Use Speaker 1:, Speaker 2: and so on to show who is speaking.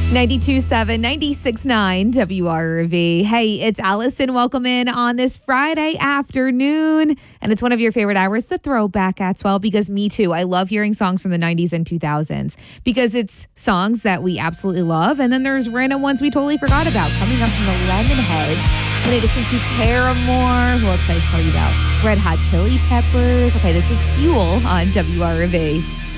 Speaker 1: 92.7, 96.9 WRV. Hey, it's Allison. Welcome in on this Friday afternoon. And it's one of your favorite hours, the throwback at 12, because me too. I love hearing songs from the 90s and 2000s because it's songs that we absolutely love. And then there's random ones we totally forgot about coming up from the Lemonheads. In addition to Paramore, what should I tell you about? Red Hot Chili Peppers. Okay, this is Fuel on WRV.